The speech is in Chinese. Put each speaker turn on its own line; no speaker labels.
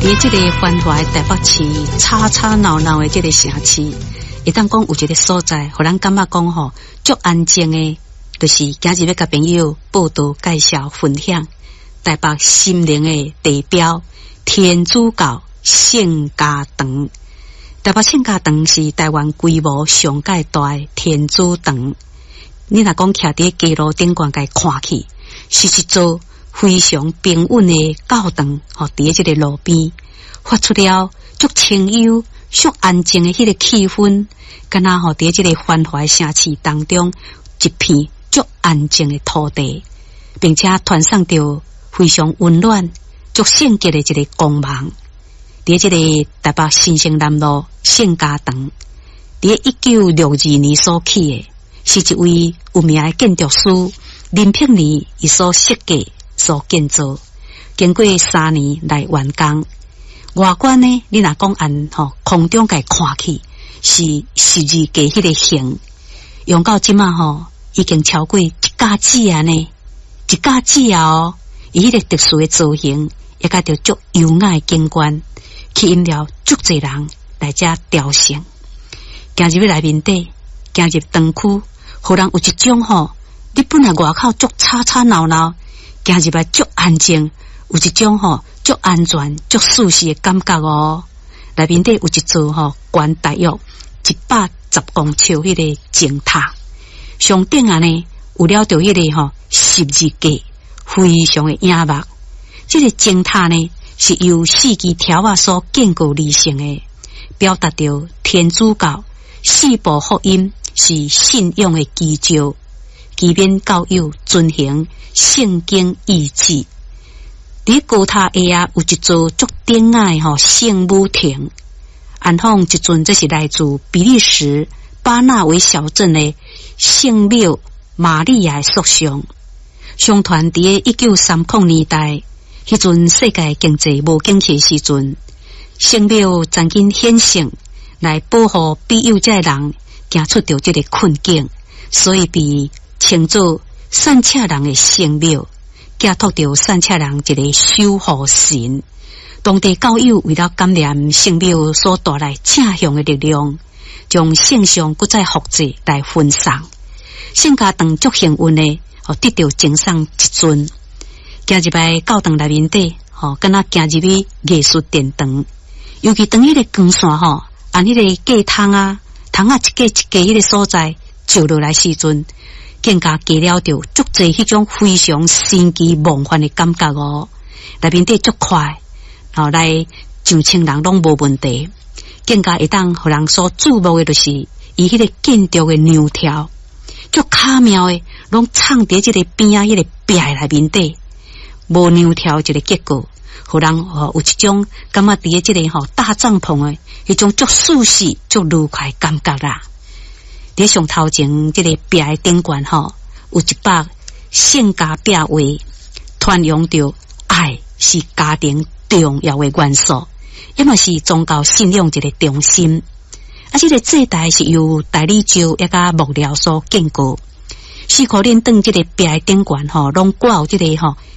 伫这个繁华的台北市，吵吵闹闹的这个城市，会当讲有一个所在，互咱感觉讲吼，足安静的，就是今日要甲朋友报道、介绍、分享台北心灵的地标天主教圣家堂。台北圣家堂是台湾规模上界大的天主堂。你若讲徛伫街路顶悬甲看去，是一座非常平稳的教堂，吼，伫即个路边，发出了足清幽、足安静的迄个气氛，敢若吼伫即个繁华城市当中，一片足安静的土地，并且传送着非常温暖、足圣洁的一个光芒。伫即个台北新生南路圣家堂，伫1962年所起的，是一位有名的建筑师林碧妮伊所设计。所建造，经过3年来完工。外观呢，你若讲按空中甲看去，是12架迄个形，用到即马已经超过1架子啊呢，1架子啊哦，伊迄个特殊的造型，也甲着足优雅的景观，吸引了足侪人来遮朝圣。行入内面底，行入堂区，互人有一种你本来外口足吵吵闹闹。行入来足安静，有一种足安全、足舒适的感觉哦。内面底有一座高大约110公尺迄个钟塔，上顶啊呢有了着迄个12架，非常的雅目。这个钟塔呢是由4支条啊所建构而成的，表达着天主教4部福音是信仰的基石。基本教友遵行圣经意志。伫高塔下啊，有一座足典雅的圣母亭，安放一尊这是来自比利时巴纳维小镇的圣庙玛利亚的塑像。相传伫1930年代，迄阵世界经济无景气时阵，圣庙曾经显圣来保护庇佑这人，行出着这个困境，所以被称作善车人的圣庙，寄托着善车人一个守护神。当地教友为了感念圣庙所带来正向的力量，将圣像搁再复制来分送。圣家堂足幸运的，得到赠送一尊。行入来教堂内面底，敢若行入去艺术殿堂，尤其当迄个光线按迄个架窗啊一架一架迄个所在照落来时阵。更加加了着足侪迄种非常神奇梦幻的感觉哦，内面底足快，然后来上千人拢无问题。更加会当互人所注目的就是伊迄个建筑的neu条，足巧妙的，拢藏伫即个边啊迄个壁内面底，无neu条一个结构，互人有一种感觉伫即个大帐篷的迄种足舒适、足愉快感觉啦。伫上头前这个壁的顶端有一把圣家壁画，传扬着爱是家庭重要的元素，也嘛是宗教信仰一个中心。这个祭台是由大理石也甲木料所建构。4颗连灯这个壁的顶端拢挂有这个